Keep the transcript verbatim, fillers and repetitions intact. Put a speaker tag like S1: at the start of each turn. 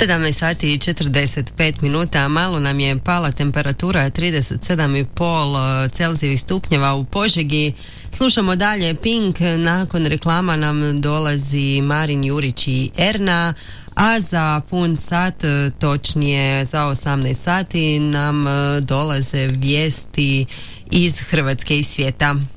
S1: sedamnaest sati i četrdeset pet minuta, malo nam je pala temperatura, trideset sedam i pol Celzijevih stupnjeva u Požegi. Slušamo dalje Pink, nakon reklama nam dolazi Marin Jurić i Erna, a za pun sat, točnije za osamnaest sati, nam dolaze vijesti iz Hrvatske i svijeta.